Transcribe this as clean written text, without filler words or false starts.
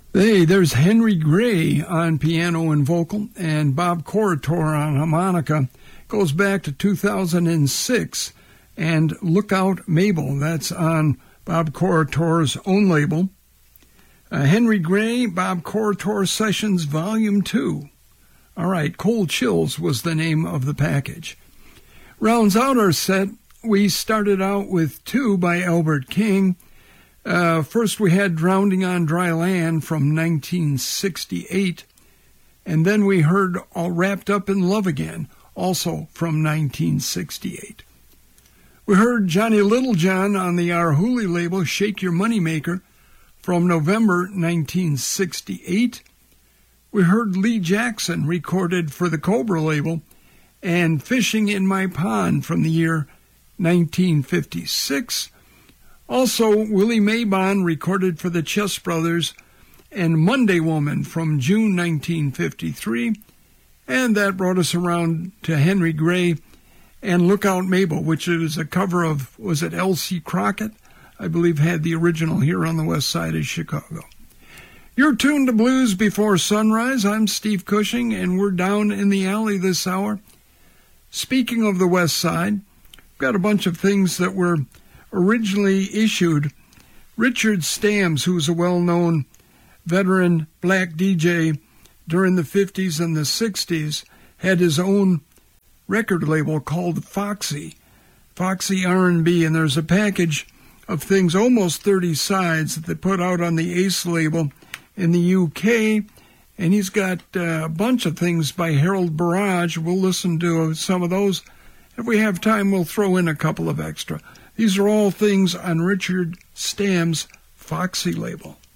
Hey, there's Henry Gray on piano and vocal, and Bob Corritore on harmonica. Goes back to 2006. And Look Out Mabel, that's on Bob Corritore's own label. Henry Gray, Bob Corritore Sessions, Volume 2. All right, Cold Chills was the name of the package. Rounds out our set, we started out with two by Albert King. First we had Drowning on Dry Land from 1968, and then we heard All Wrapped Up in Love Again, also from 1968. We heard Johnny Littlejohn on the R. Hooley label, Shake Your Moneymaker, from November 1968. We heard Lee Jackson, recorded for the Cobra label, and Fishing in My Pond from the year 1956. Also, Willie Mabon, recorded for the Chess Brothers, and Monday Woman from June 1953. And that brought us around to Henry Gray and Look Out Mabel, which is a cover of, was it L.C. Crockett? I believe had the original here on the west side of Chicago. You're tuned to Blues Before Sunrise. I'm Steve Cushing, and we're down in the alley this hour. Speaking of the west side, we've got a bunch of things that were originally issued. Richard Stams, who's a well-known veteran black DJ during the 50s and the 60s, had his own record label called Foxy R&B, and there's a package of things, almost 30 sides, that they put out on the Ace label in the UK, and he's got a bunch of things by Harold Barrage. We'll listen to some of those. If we have time, we'll throw in a couple of extra. These are all things on Richard Stam's Foxy label.